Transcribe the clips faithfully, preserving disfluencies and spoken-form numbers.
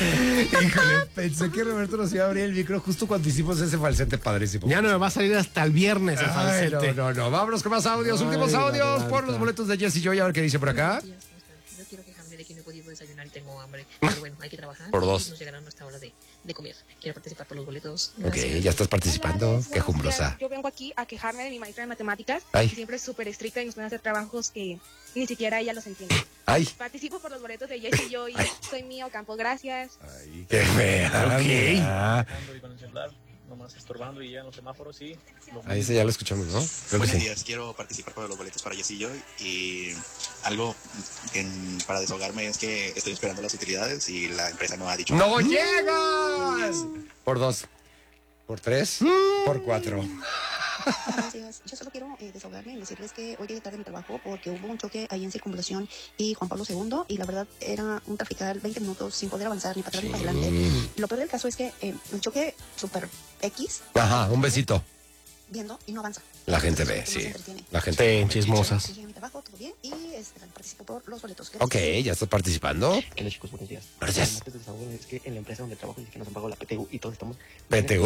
Híjole, pensé que Roberto nos iba a abrir el micro justo cuando hicimos ese falsete padrísimo. Ya no me va a salir hasta el viernes el Ay, falsete. no, no, no. Vámonos con más audios. Ay, Últimos audios garganta. por los boletos de Jessy Joy. A ver qué dice por acá. Yo quiero quejarme de que no he podido desayunar y tengo hambre. Pero bueno, hay que trabajar. Por dos. Y nos llegará nuestra hora de, de comer. Quiero participar por los boletos. Ok, Gracias. ya estás participando. Hola, Qué buenos jumbrosa. días. Yo vengo aquí a quejarme de mi maestra de matemáticas. Ay. Que siempre es súper estricta y nos pone a hacer trabajos que ni siquiera ella los entiende. Ay. Participo por los boletos de Jessy y yo y soy mío Campo, gracias. Ay, qué fea. Ok. Y con el celular, nomás estorbando y ya en los semáforos, sí. Los Ahí ese ya lo escuchamos, ¿no? Creo que Buenos sí. días, quiero participar por los boletos para Jessy Joy y algo en- para desahogarme es que estoy esperando las utilidades y la empresa no ha dicho ¡No llegas! Por dos. Por tres. Por cuatro. Buenos días. Yo solo quiero eh, desahogarme y decirles que hoy llegué tarde a mi trabajo porque hubo un choque ahí en Circunvalación y Juan Pablo segundo y la verdad era un traficar veinte minutos sin poder avanzar ni para atrás ni para adelante. Lo peor del caso es que eh, un choque super X Ajá, un besito. viendo y no avanza. La gente ve, No se sí. entretiene. La gente. Sí, chismosas. Llegué a mi trabajo, todo bien y este, participo por los boletos. Ok, ya estás participando. Hola chicos, buenos días. Gracias. El martes de desahogo es que en la empresa donde trabajo dice que nos han pagado la P T U y todos estamos... P T U.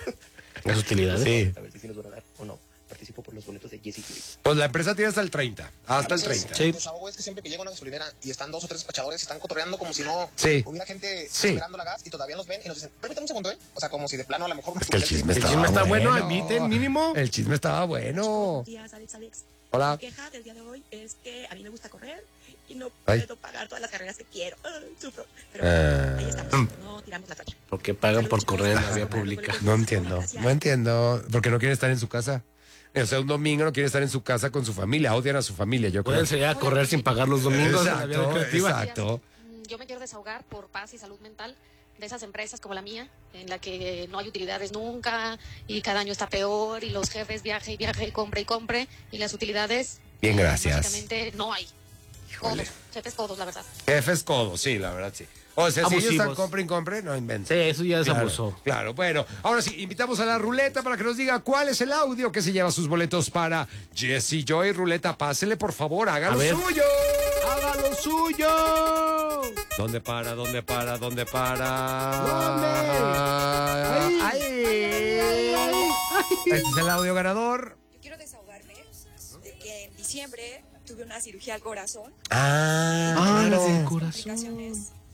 Las utilidades. Sí. A ver si sí nos van a dar o no. Participo por los boletos de Jessy Joy. Pues la empresa tiene hasta el treinta. Hasta el treinta. Sí. El desahogo es que siempre que llega una gasolinera y están dos o tres despachadores, están cotorreando como si no Sí. hubiera gente Sí. esperando la gas y todavía nos ven y nos dicen, permítame un segundo, ¿eh? O sea, como si de plano a lo mejor... Es que el chisme El estaba chisme está bueno, bueno. admiten, mínimo. El chisme estaba bueno. días, Alex, Alex. Hola. Mi queja del día de hoy es que a mí me gusta correr y no Ay. puedo pagar todas las carreras que quiero. Ah, sufro. Pero Ah. ahí estamos, no tiramos la toalla. ¿Por qué pagan por correr en la vía pública? No entiendo. No entiendo. Porque no quiere estar en su casa. O sea, un domingo no quiere estar en su casa con su familia. Odian a su familia, yo creo. Pueden salir a correr sin pagar los domingos en la vía Exacto, recreativa. exacto. Yo me quiero desahogar por paz y salud mental de esas empresas como la mía, en la que no hay utilidades nunca y cada año está peor y los jefes viaje y viaje, compre y compre y las utilidades Bien, gracias. básicamente no hay. Híjole. Todos, jefes todos, la verdad. Jefes codos, sí, la verdad, sí. O sea, si ellos Abusivos. están compre y compre, no inventen. Sí, eso ya es Claro, abuso. claro, bueno, ahora sí, invitamos a la ruleta para que nos diga cuál es el audio que se lleva sus boletos para Jessy Joy. Ruleta, pásele, por favor, haga A lo ver. suyo. ¡Haga lo suyo! ¿Dónde para, dónde para, dónde para? ¿Dónde? ¡Ay! Este es el audio ganador. Yo quiero desahogarme de que en diciembre tuve una cirugía al corazón. Ah, Ah, claro. del corazón. Complicaciones